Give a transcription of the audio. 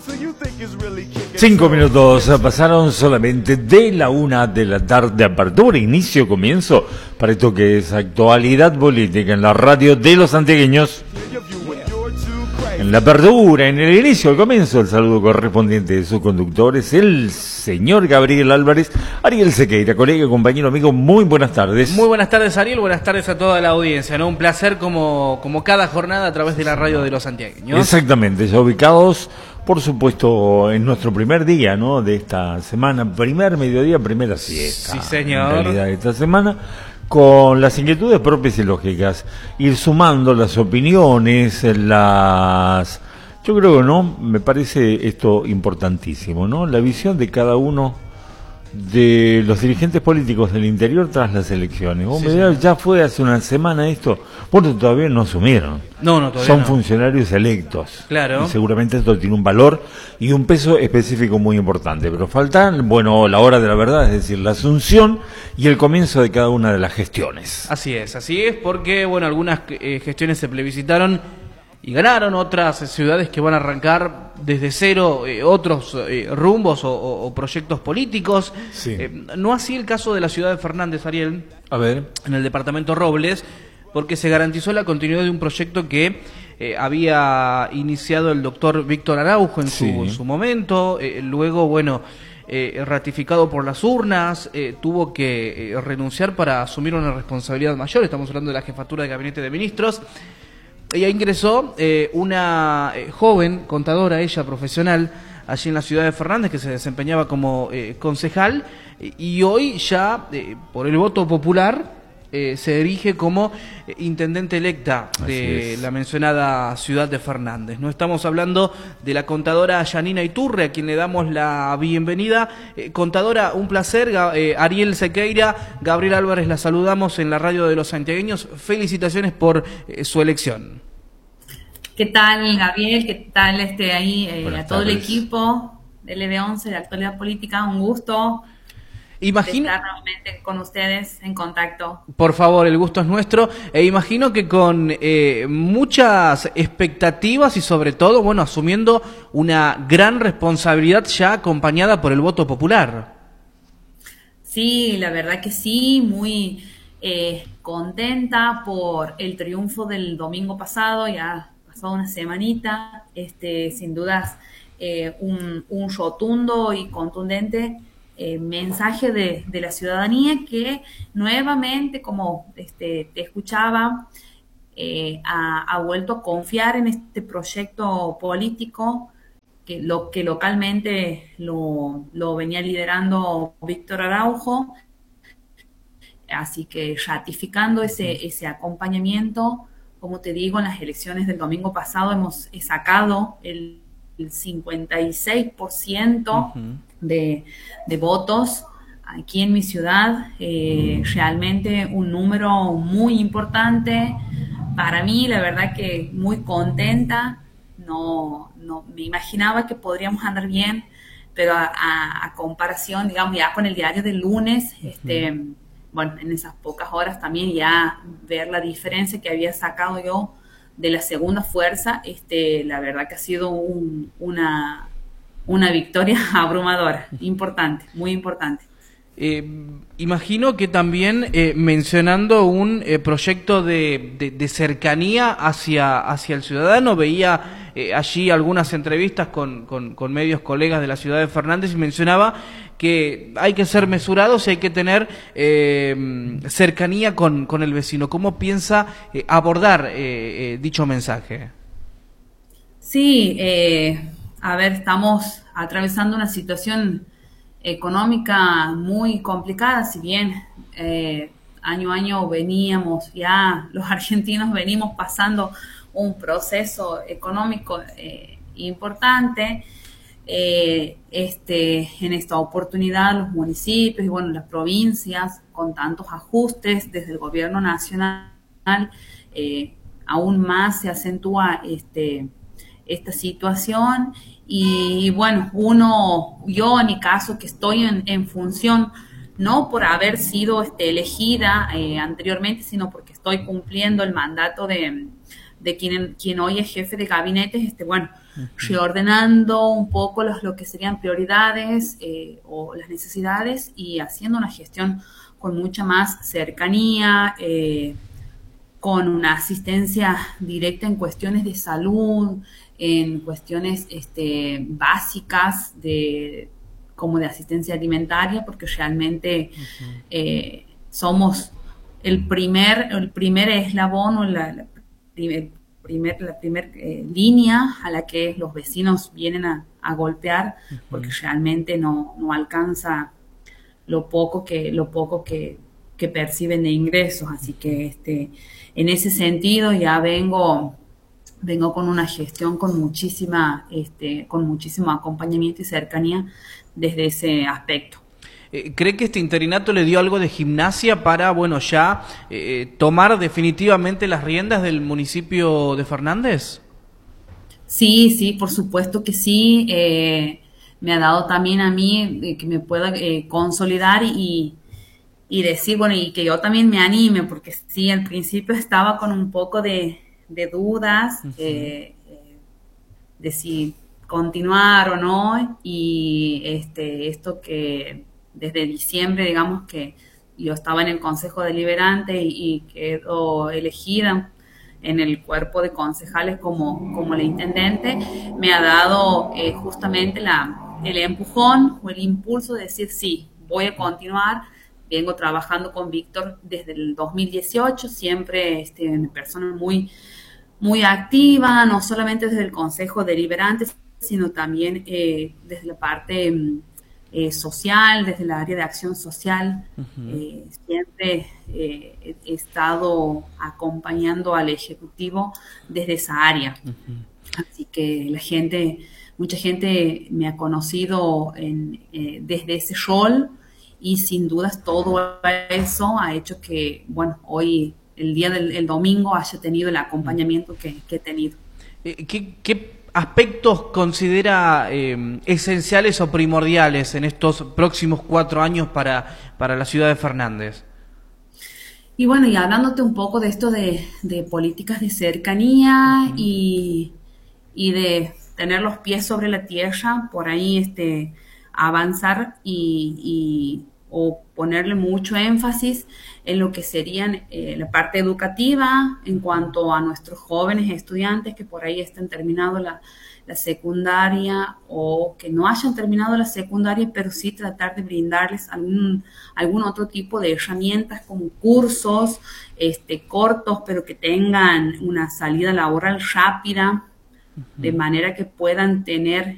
5 minutos pasaron solamente de la 1 de la tarde, apertura, inicio, comienzo, para esto que es actualidad política en la radio de los santiagueños. En la apertura, en el inicio, el comienzo, el saludo correspondiente de sus conductores, el señor Gabriel Álvarez, Ariel Sequeira, colega, compañero, amigo, muy buenas tardes. Muy buenas tardes, Ariel, buenas tardes a toda la audiencia, ¿no? Un placer como cada jornada a través de la radio de los santiagueños. Exactamente, ya ubicados, por supuesto, en nuestro primer día, ¿no? De esta semana, primer mediodía, primera siesta. Sí, señor. En realidad, de esta semana, con las inquietudes propias y lógicas, ir sumando las opiniones, yo creo que no, me parece esto importantísimo, ¿no? La visión de cada uno de los dirigentes políticos del interior tras las elecciones. Vos Sí, me dirás, ya fue hace una semana esto, bueno, todavía no asumieron. No, todavía son no. funcionarios electos. Claro. Y seguramente esto tiene un valor y un peso específico muy importante. Pero faltan, bueno, la hora de la verdad, es decir, la asunción y el comienzo de cada una de las gestiones. Así es, porque, bueno, algunas gestiones se plebiscitaron y ganaron, otras ciudades que van a arrancar desde cero otros rumbos o proyectos políticos. Sí. No así el caso de la ciudad de Fernández, Ariel, A ver. en el departamento Robles, porque se garantizó la continuidad de un proyecto que había iniciado el doctor Víctor Araujo en su momento, luego, bueno, ratificado por las urnas, tuvo que renunciar para asumir una responsabilidad mayor. Estamos hablando de la jefatura de gabinete de ministros. Ella ingresó, una joven contadora, ella profesional, allí en la ciudad de Fernández, que se desempeñaba como concejal, y hoy ya, por el voto popular, se erige como intendente electa de la mencionada ciudad de Fernández. No estamos hablando de la contadora Yanina Iturre, a quien le damos la bienvenida. Contadora, un placer. Ariel Sequeira, Gabriel Álvarez, la saludamos en la radio de los santiagueños. Felicitaciones por su elección. ¿Qué tal, Gabriel? ¿Qué tal a todo el equipo del LB11 de Actualidad Política? Un gusto estar nuevamente con ustedes en contacto. Por favor, el gusto es nuestro. Imagino que con muchas expectativas y sobre todo, bueno, asumiendo una gran responsabilidad ya acompañada por el voto popular. Sí, la verdad que sí, muy contenta por el triunfo del domingo pasado, ya pasó una semanita, sin dudas un rotundo y contundente mensaje de la ciudadanía que nuevamente, como te escuchaba, ha vuelto a confiar en este proyecto político que localmente lo venía liderando Víctor Araujo. Así que ratificando ese acompañamiento, como te digo, en las elecciones del domingo pasado hemos sacado el 56% de votos aquí en mi ciudad, realmente un número muy importante. Para mí, la verdad que muy contenta, no me imaginaba que podríamos andar bien, pero a comparación, digamos, ya con el diario del lunes, bueno, en esas pocas horas también ya ver la diferencia que había sacado yo de la segunda fuerza, la verdad que ha sido una victoria abrumadora, importante, muy importante. Imagino que también mencionando un proyecto de cercanía hacia el ciudadano, veía allí algunas entrevistas con medios colegas de la ciudad de Fernández y mencionaba que hay que ser mesurados y hay que tener cercanía con el vecino. ¿Cómo piensa abordar dicho mensaje? Sí, a ver, estamos atravesando una situación económica muy complicada, si bien año a año los argentinos venimos pasando un proceso económico importante. En esta oportunidad los municipios y bueno, las provincias con tantos ajustes desde el gobierno nacional, aún más se acentúa esta situación. Y bueno, yo en mi caso que estoy en función, no por haber sido elegida anteriormente, sino porque estoy cumpliendo el mandato de quien hoy es jefe de gabinete, bueno, reordenando un poco lo que serían prioridades o las necesidades y haciendo una gestión con mucha más cercanía, con una asistencia directa en cuestiones de salud, en cuestiones básicas como de asistencia alimentaria, porque realmente somos el primer eslabón o la primer línea a la que los vecinos vienen a golpear, porque realmente no alcanza lo poco que perciben de ingresos. Así que en ese sentido ya vengo con una gestión con muchísimo acompañamiento y cercanía desde ese aspecto. ¿Cree que este interinato le dio algo de gimnasia para, ya tomar definitivamente las riendas del municipio de Fernández? Sí, por supuesto que sí. Me ha dado también a mí que me pueda consolidar y decir, y que yo también me anime, porque sí, al principio estaba con un poco de dudas de si continuar o no, y esto que desde diciembre, digamos que yo estaba en el Consejo Deliberante y quedo elegida en el cuerpo de concejales como la intendente, me ha dado justamente el empujón o el impulso de decir sí, voy a continuar. Vengo trabajando con Víctor desde el 2018, siempre una persona muy, muy activa, no solamente desde el Consejo Deliberante, sino también desde la parte social, desde el área de acción social. Siempre he estado acompañando al Ejecutivo desde esa área. Así que mucha gente me ha conocido desde ese rol, y sin dudas todo eso ha hecho que, hoy, el día del domingo, haya tenido el acompañamiento que he tenido. ¿Qué aspectos considera esenciales o primordiales en estos próximos 4 años para la ciudad de Fernández? Y y hablándote un poco de esto de políticas de cercanía y de tener los pies sobre la tierra, por ahí avanzar o ponerle mucho énfasis en lo que serían la parte educativa en cuanto a nuestros jóvenes estudiantes que por ahí estén terminando la secundaria o que no hayan terminado la secundaria, pero sí tratar de brindarles algún otro tipo de herramientas como cursos cortos, pero que tengan una salida laboral rápida, de manera que puedan tener